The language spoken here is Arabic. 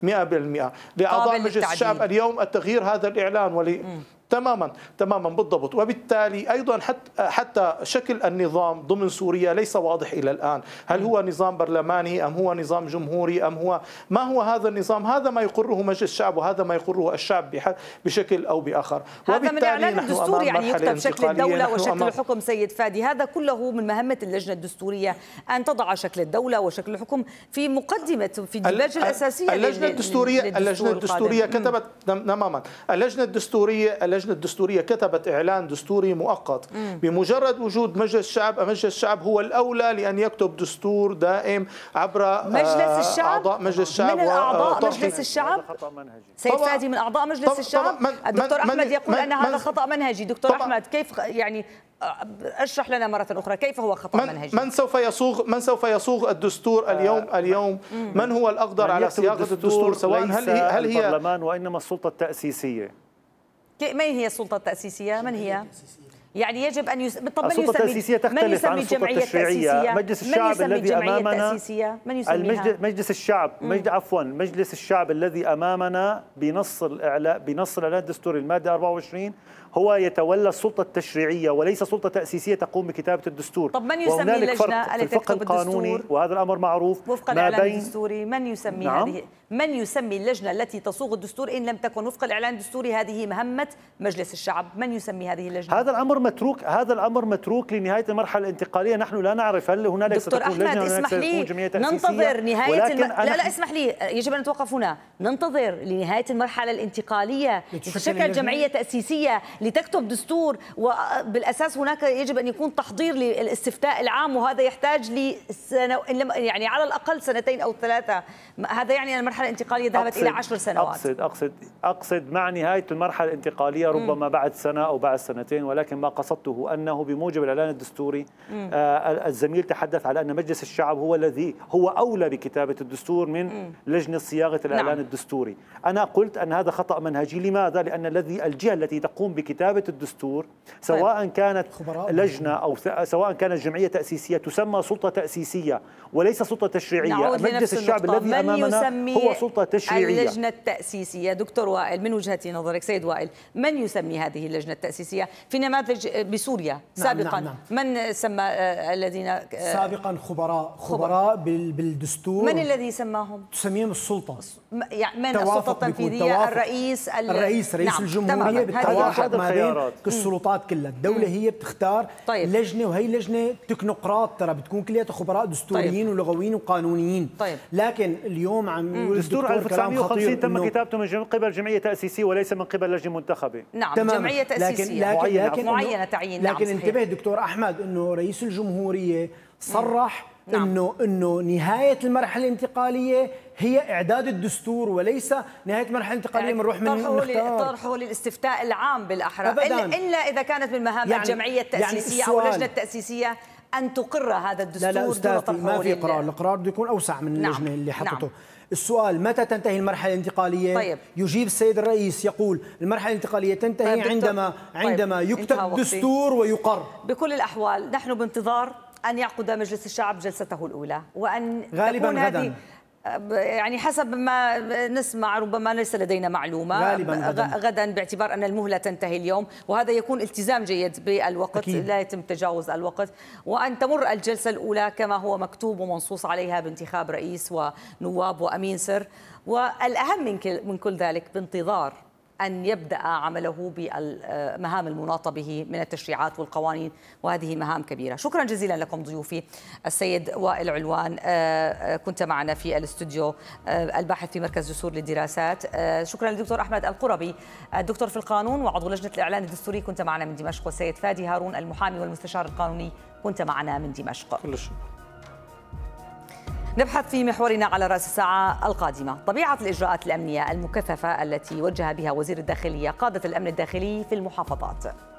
100% لأعضاء مجلس الشعب اليوم التغيير هذا الإعلان تماما بالضبط. وبالتالي أيضا حتى شكل النظام ضمن سوريا ليس واضح إلى الآن، هل هو نظام برلماني أم هو نظام جمهوري أم ما هو هذا النظام؟ هذا ما يقره مجلس الشعب وهذا ما يقره الشعب بشكل أو بآخر. هذا من إعلان الدستور يعني يكتب شكل الدولة وشكل الحكم. سيد فادي، هذا كله من مهمة اللجنة الدستورية أن تضع شكل الدولة وشكل الحكم في مقدمة في الدباجة الأساسية. اللجنة الدستورية كتبت تماما. اللجنة الدستورية كتبت إعلان دستوري مؤقت. بمجرد وجود مجلس الشعب هو الأولى لأن يكتب دستور دائم عبر مجلس الشعب. أعضاء مجلس الشعب من أعضاء مجلس الشعب. سيد فادي من أعضاء مجلس الشعب. الدكتور أحمد يقول أن هذا خطأ منهجي. دكتور أحمد كيف يعني اشرح لنا مرة أخرى كيف هو خطأ منهجي؟ من سوف يصوغ الدستور اليوم من هو الأقدر على صياغة الدستور؟ سواء هل هي البرلمان وإنما السلطة التأسيسية. من هي السلطة التأسيسية؟ من هي؟ يعني يجب أن طب السلطة التأسيسية تختلف عن السلطة التشريعية. مجلس الشعب الذي أمامنا مجلس الشعب الذي أمامنا بنص الإعلان الدستوري المادة 24 هو يتولى السلطة التشريعية وليس سلطة تأسيسية تقوم بكتابة الدستور. طب من يسمي اللجنة التي تكتب الدستور؟ وهذا الأمر معروف وفق الإعلان الدستوري. من يسمي هذه؟ من يسمي اللجنة التي تصوغ الدستور إن لم تكن وفق الإعلان الدستوري هذه مهمة مجلس الشعب؟ من يسمي هذه اللجنة؟ هذا الأمر متروك لنهاية المرحلة الانتقالية. نحن لا نعرف هل هنالك دكتور أحمد اسمح لي ننتظر نهاية لا اسمح لي، يجب أن نتوقف هنا. ننتظر لنهاية المرحلة الانتقالية لتشكل جمعية تأسيسية لتكتب دستور، وبالأساس هناك يجب أن يكون تحضير للاستفتاء العام، وهذا يحتاج يعني على الأقل 2 أو 3. هذا يعني أن المرحلة الانتقالية ذهبت إلى 10 سنوات. أقصد مع نهاية المرحلة الانتقالية ربما بعد سنة أو بعد 2 ولكن ما قصدته أنه بموجب الإعلان الدستوري الزميل تحدث على أن مجلس الشعب هو أولى بكتابة الدستور من لجنة صياغة الإعلان الدستوري. أنا قلت أن هذا خطأ منهجي. لماذا؟ لأن الجهة التي تقوم بكتابة الدستور سواء كانت لجنة أو سواء كانت جمعية تأسيسية تسمى سلطة تأسيسية وليس سلطة تشريعية. مجلس الشعب الذي أمامنا هو سلطة تشريعية. اللجنة التأسيسية دكتور وائل، من وجهة نظرك سيد وائل، من يسمي هذه اللجنة التأسيسية؟ في نماذج بسوريا سابقا من سمى الذين سابقا خبراء بالدستور؟ من الذي سماهم؟ تسميهم السلطة. يعني من السلطة التنفيذية؟ رئيس الجمهورية بالتوافق ما بين السلطات كلها. الدولة هي بتختار لجنة، وهي لجنة تكنوقراط ترى بتكون كلياتها خبراء دستوريين ولغويين وقانونيين. لكن اليوم عم يقول دستور 1950 تم كتابته من قبل جمعية تأسيسية وليس من قبل لجنة منتخبة. نعم جمعية تأسيسية معينة تعيين. لكن انتبه دكتور أحمد أنه رئيس الجمهورية صرح انه نهاية المرحلة الانتقالية هي إعداد الدستور وليس نهاية المرحلة الانتقالية بنروح من طرحه للاستفتاء العام بالأحرى إلا إذا كانت من مهام الجمعية التأسيسية أو اللجنة التأسيسية أن تقر هذا الدستور. لا أستاذ ما في قرار. القرار بده يكون أوسع من اللجنة اللي حطته. السؤال متى تنتهي المرحلة الانتقالية؟ يجيب السيد الرئيس يقول المرحلة الانتقالية تنتهي عندما يكتب دستور ويقر. بكل الأحوال نحن بانتظار أن يعقد مجلس الشعب جلسته الأولى وأن غالبا غدا يعني حسب ما نسمع، ربما ليس لدينا معلومة، غدا باعتبار أن المهلة تنتهي اليوم، وهذا يكون التزام جيد بالوقت أكيد. لا يتم تجاوز الوقت، وأن تمر الجلسة الأولى كما هو مكتوب ومنصوص عليها بانتخاب رئيس ونواب وأمين سر. والأهم من كل ذلك بانتظار أن يبدأ عمله بالمهام المناطة به من التشريعات والقوانين، وهذه مهام كبيرة. شكرا جزيلا لكم ضيوفي السيد وائل علوان، كنت معنا في الاستوديو، الباحث في مركز جسور للدراسات. شكرا للدكتور أحمد القربي الدكتور في القانون وعضو لجنة الإعلان الدستوري، كنت معنا من دمشق. والسيد فادي هارون المحامي والمستشار القانوني، كنت معنا من دمشق. كل شيء. نبحث في محورنا على رأس الساعة القادمة طبيعة الإجراءات الأمنية المكثفة التي وجه بها وزير الداخلية قادة الأمن الداخلي في المحافظات.